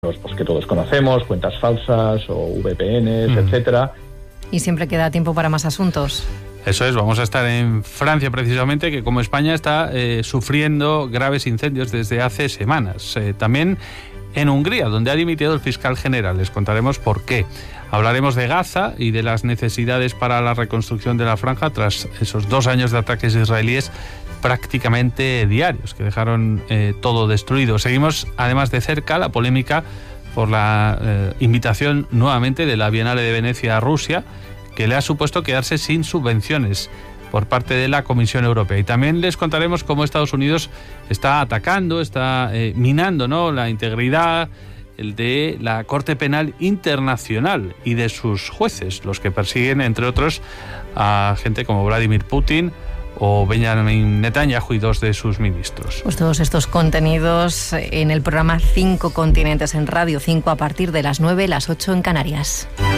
pues, que todos conocemos, cuentas falsas o VPNs, etcétera. Y siempre queda tiempo para más asuntos. Eso es, vamos a estar en Francia precisamente, que como España está sufriendo graves incendios desde hace semanas. También en Hungría, donde ha dimitido el fiscal general. Les contaremos por qué. Hablaremos de Gaza y de las necesidades para la reconstrucción de la franja tras esos 2 años de ataques israelíes prácticamente diarios, que dejaron todo destruido. Seguimos además de cerca la polémica por la invitación nuevamente de la Bienal de Venecia a Rusia, que le ha supuesto quedarse sin subvenciones por parte de la Comisión Europea. Y también les contaremos cómo Estados Unidos está atacando, está minando, ¿no?, la integridad de la Corte Penal Internacional y de sus jueces, los que persiguen, entre otros, a gente como Vladimir Putin o Benjamin Netanyahu y 2 de sus ministros. Pues todos estos contenidos en el programa 5 Continentes en Radio 5 a partir de las 9, las 8 en Canarias.